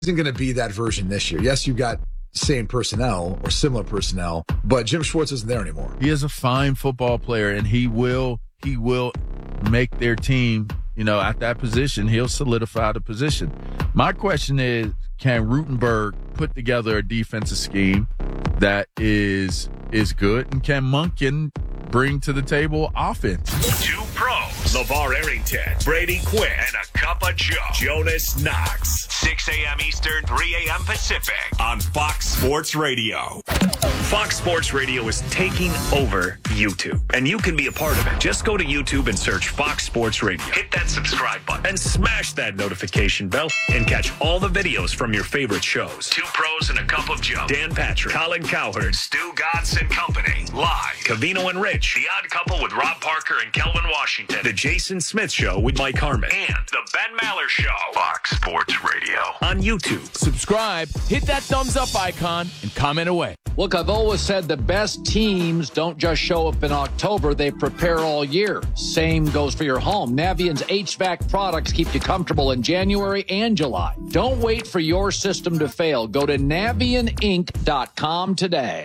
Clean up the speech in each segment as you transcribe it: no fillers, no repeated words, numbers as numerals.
isn't going to be that version this year. Yes, you've got same personnel or similar personnel, but Jim Schwartz isn't there anymore. He is a fine football player, and he will make their team, at that position. He'll solidify the position. My question is, can Rutenberg put together a defensive scheme that is good, and can Monken bring to the table offense? Two pros, LeVar Arrington, Brady Quinn, and a cup of Joe, Jonas Knox. 6 a.m. Eastern, 3 a.m. Pacific on Fox Sports Radio. Fox Sports Radio is taking over YouTube, and you can be a part of it. Just go to YouTube and search Fox Sports Radio. Hit that subscribe button and smash that notification bell and catch all the videos from your favorite shows. Two pros and a cup of Joe. Dan Patrick, Colin Cowherd, Stu Gatz and Company. Live. Covino and Rich. The Odd Couple with Rob Parker and Kelvin Washington. The Jason Smith Show with Mike Harmon. And the Ben Maller Show. Fox Sports Radio on YouTube. Subscribe, hit that thumbs up icon, and comment away. Look, I've always said the best teams don't just show up in October, they prepare all year. Same goes for your home. Navient's HVAC products keep you comfortable in January and July. Don't wait for your system to fail. Go to NavientInc.com today.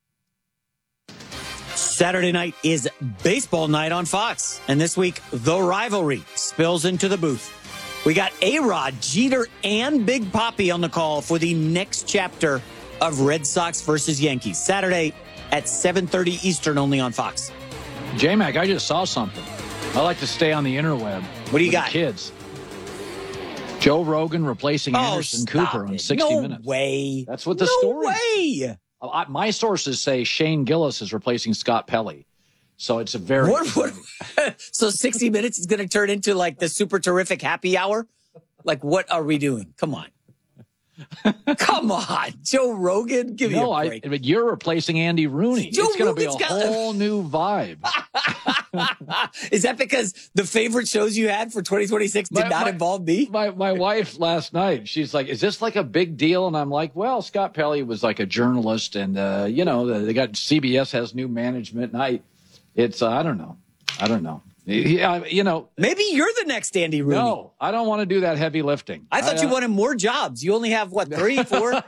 Saturday night is baseball night on Fox. And this week, the rivalry spills into the booth. We got A-Rod, Jeter, and Big Papi on the call for the next chapter of Red Sox versus Yankees. Saturday at 7:30 Eastern, only on Fox. J-Mac, I just saw something. I like to stay on the interweb. What do you got? Kids. Joe Rogan replacing Anderson Cooper on 60 Minutes. No way. That's what the story is. No way. My sources say Shane Gillis is replacing Scott Pelley. So it's a very... So 60 Minutes is going to turn into like the super terrific happy hour? Like, what are we doing? Come on. Come on. Joe Rogan, give me a break. But you're replacing Andy Rooney. It's going to be a whole new vibe. Is that because the favorite shows you had for 2026 did not involve me? My wife last night, she's like, is this like a big deal? And I'm like, well, Scott Pelley was like a journalist, and, they got CBS has new management, and I don't know. Maybe you're the next Andy Rooney. No, I don't want to do that heavy lifting. I thought you wanted more jobs. You only have, 3, 4?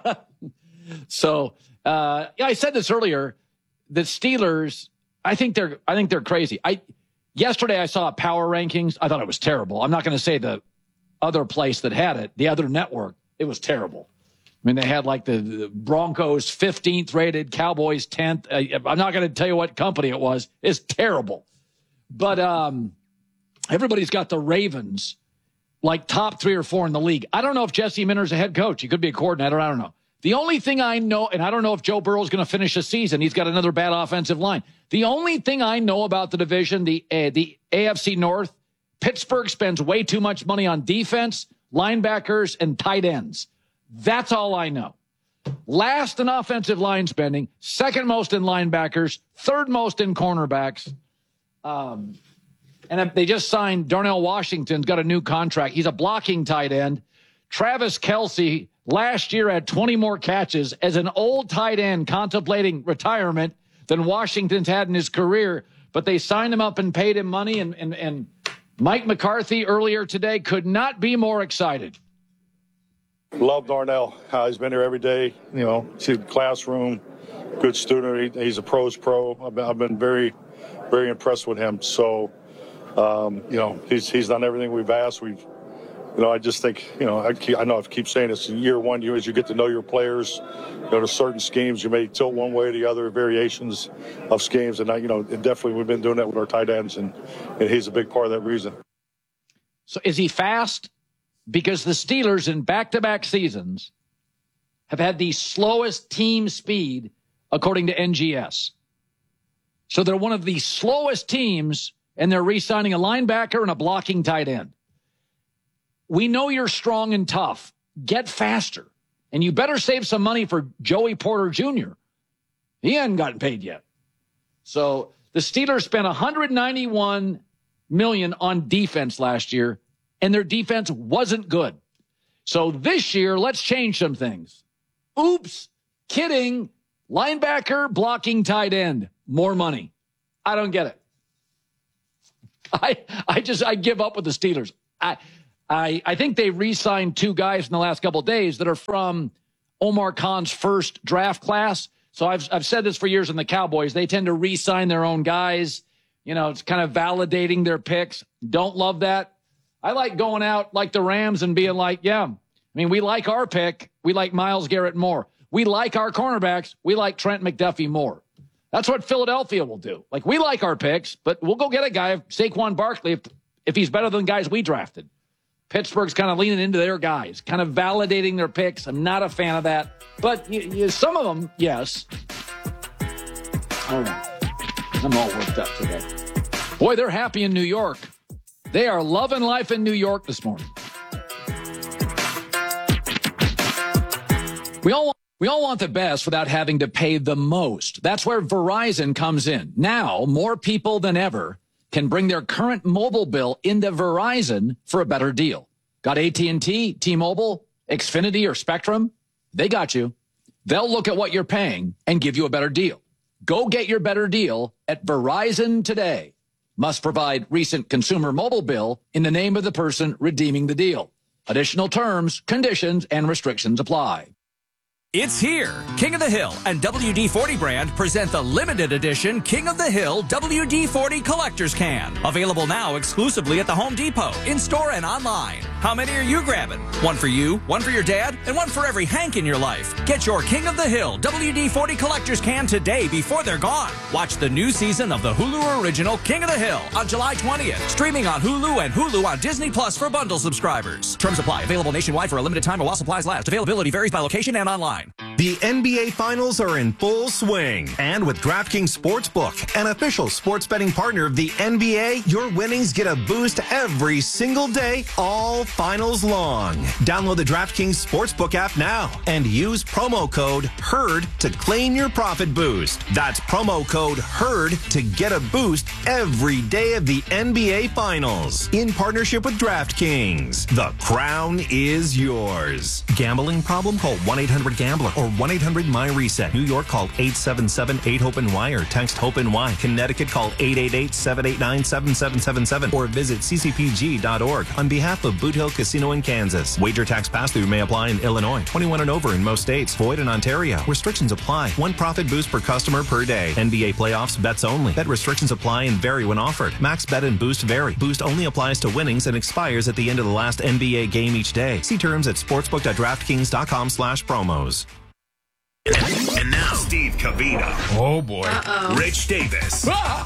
So, I said this earlier. The Steelers, I think they're crazy. Yesterday I saw power rankings. I thought it was terrible. I'm not going to say the other place that had it, the other network. It was terrible. I mean, they had like the Broncos 15th rated, Cowboys 10th. I'm not going to tell you what company it was. It's terrible. But everybody's got the Ravens like top 3 or 4 in the league. I don't know if Jesse Minter's a head coach. He could be a coordinator. I don't know. The only thing I know, and I don't know if Joe Burrow's going to finish the season. He's got another bad offensive line. The only thing I know about the division, the AFC North, Pittsburgh spends way too much money on defense, linebackers, and tight ends. That's all I know. Last in offensive line spending, second most in linebackers, third most in cornerbacks. And they just signed Darnell Washington's got a new contract. He's a blocking tight end. Travis Kelce last year had 20 more catches as an old tight end contemplating retirement than Washington's had in his career. But they signed him up and paid him money. And Mike McCarthy earlier today could not be more excited. Love Darnell. He's been here every day. See the classroom, good student. He's a pro's pro. I've been very, very impressed with him. So, he's done everything we've asked. I just think, I know I keep saying this, in year one, as you get to know your players, there's certain schemes you may tilt one way or the other, variations of schemes. And, definitely we've been doing that with our tight ends, and he's a big part of that reason. So is he fast? Because the Steelers in back-to-back seasons have had the slowest team speed according to NGS. So they're one of the slowest teams, and they're re-signing a linebacker and a blocking tight end. We know you're strong and tough. Get faster. And you better save some money for Joey Porter Jr. He hadn't gotten paid yet. So the Steelers spent $191 million on defense last year, and their defense wasn't good. So this year, let's change some things. Oops, kidding. Linebacker, blocking tight end, more money. I don't get it. I give up with the Steelers. I think they re-signed 2 guys in the last couple of days that are from Omar Khan's first draft class. So I've said this for years in the Cowboys. They tend to re-sign their own guys. You know, it's kind of validating their picks. Don't love that. I like going out like the Rams and being like, yeah, I mean, we like our pick. We like Myles Garrett more. We like our cornerbacks. We like Trent McDuffie more. That's what Philadelphia will do. Like, we like our picks, but we'll go get a guy, Saquon Barkley, if he's better than guys we drafted. Pittsburgh's kind of leaning into their guys, kind of validating their picks. I'm not a fan of that. But some of them, yes. All right. I'm all worked up today. Boy, they're happy in New York. They are loving life in New York this morning. We all want the best without having to pay the most. That's where Verizon comes in. Now, more people than ever can bring their current mobile bill into Verizon for a better deal. Got AT&T, T-Mobile, Xfinity, or Spectrum? They got you. They'll look at what you're paying and give you a better deal. Go get your better deal at Verizon today. Must provide recent consumer mobile bill in the name of the person redeeming the deal. Additional terms, conditions, and restrictions apply. It's here. King of the Hill and WD-40 brand present the limited edition King of the Hill WD-40 Collector's Can. Available now exclusively at the Home Depot, in-store and online. How many are you grabbing? One for you, one for your dad, and one for every Hank in your life. Get your King of the Hill WD-40 Collector's Can today before they're gone. Watch the new season of the Hulu original King of the Hill on July 20th. Streaming on Hulu and Hulu on Disney Plus for bundle subscribers. Terms apply. Available nationwide for a limited time while supplies last. Availability varies by location and online. The NBA Finals are in full swing. And with DraftKings Sportsbook, an official sports betting partner of the NBA, your winnings get a boost every single day, all finals long. Download the DraftKings Sportsbook app now and use promo code HERD to claim your profit boost. That's promo code HERD to get a boost every day of the NBA Finals. In partnership with DraftKings, the crown is yours. Gambling problem? Call 1-800-GAMBLER or 1-800-MY-RESET. New York, call 877-8-HOPE-NY or text HOPE-NY. Connecticut, call 888-789-7777 or visit ccpg.org on behalf of Boot Hill Casino in Kansas. Wager tax pass-through may apply in Illinois. 21 and over in most states. Void in Ontario. Restrictions apply. One profit boost per customer per day. NBA playoffs, bets only. Bet restrictions apply and vary when offered. Max bet and boost vary. Boost only applies to winnings and expires at the end of the last NBA game each day. See terms at sportsbook.draftkings.com/promos. And now, Steve Covino. Oh, boy. Rich Davis.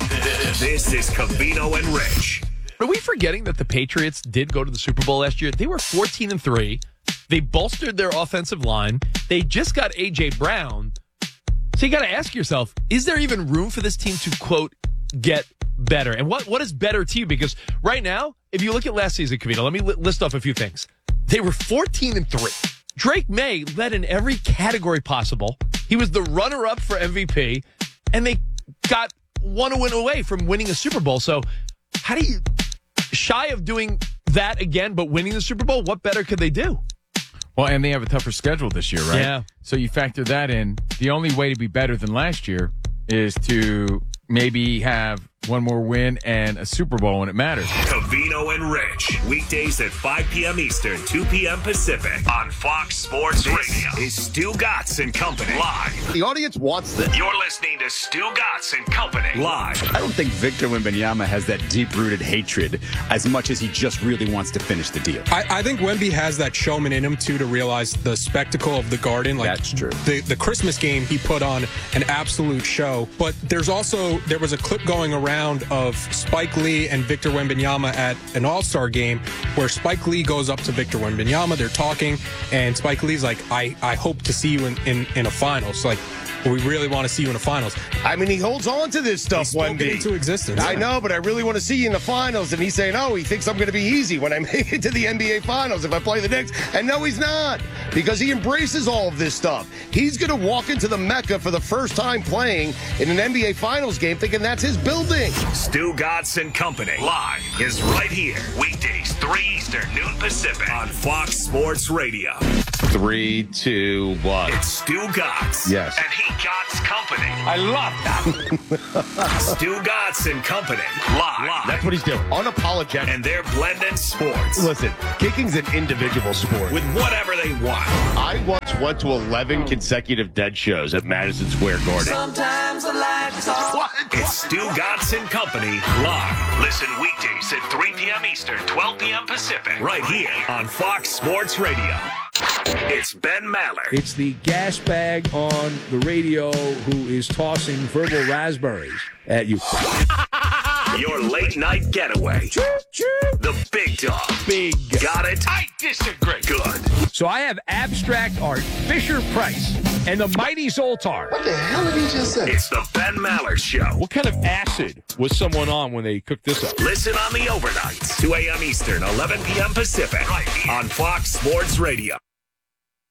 This is Covino and Rich. Are we forgetting that the Patriots did go to the Super Bowl last year? They were 14-3. They bolstered their offensive line. They just got A.J. Brown. So you got to ask yourself, is there even room for this team to, quote, get better? And what is better to you? Because right now, if you look at last season, Covino, let me list off a few things. They were 14-3. Drake May led in every category possible. He was the runner-up for MVP, and they got one win away from winning a Super Bowl. So how do you, shy of doing that again, but winning the Super Bowl, what better could they do? Well, and they have a tougher schedule this year, right? Yeah. So you factor that in. The only way to be better than last year is to maybe have one more win and a Super Bowl when it matters. Covino and Rich. Weekdays at 5 p.m. Eastern, 2 p.m. Pacific on Fox Sports Radio. Is Stu Gatz and Company live. The audience wants this. You're listening to Stu Gatz and Company live. I don't think Victor Wembanyama has that deep-rooted hatred as much as he just really wants to finish the deal. I think Wemby has that showman in him, too, to realize the spectacle of the Garden. Like, that's true. The Christmas game, he put on an absolute show. But there was a clip going around of Spike Lee and Victor Wembanyama at an All-Star game where Spike Lee goes up to Victor Wembanyama. They're talking, and Spike Lee's like, I hope to see you in a finals. Like, we really want to see you in the finals. I mean, he holds on to this stuff, Wemby. Into existence. I know, but I really want to see you in the finals. And he's saying, oh, he thinks I'm going to be easy when I make it to the NBA finals if I play the Knicks. And no, he's not, because he embraces all of this stuff. He's going to walk into the Mecca for the first time playing in an NBA finals game thinking that's his building. Stu Gatz and Company live is right here. Weekdays, 3 Eastern, noon Pacific on Fox Sports Radio. 3, 2, 1. It's Stu Gatz. Yes. And he Gotts Company. I love that. Stu Gotts and Company. Live. That's what he's doing. Unapologetic. And they're blending sports. Listen, kicking's an individual sport. With whatever they want. I once went to 11 consecutive Dead shows at Madison Square Garden. Sometimes I like to talk. What? It's Stu Gotts and Company live. Listen weekdays at 3 p.m. Eastern, 12 p.m. Pacific. Right here on Fox Sports Radio. It's Ben Maller. It's the gas bag on the radio who is tossing verbal raspberries at you. Your late night getaway. The big dog. Big. Got it? I disagree. Good. So I have abstract art, Fisher-Price, and the mighty Zoltar. What the hell did he just say? It's the Ben Maller Show. What kind of acid was someone on when they cooked this up? Listen on the overnights, 2 a.m. Eastern, 11 p.m. Pacific, right here on Fox Sports Radio.